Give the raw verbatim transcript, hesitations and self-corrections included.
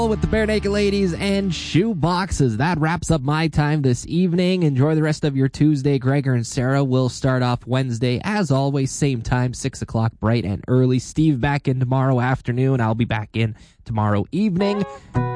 with the Bare Naked Ladies and Shoe Boxes. That wraps up my time this evening. Enjoy the rest of your Tuesday. Gregor and Sarah will start off Wednesday, as always, same time, six o'clock, bright and early. Steve back in tomorrow afternoon. I'll be back in tomorrow evening.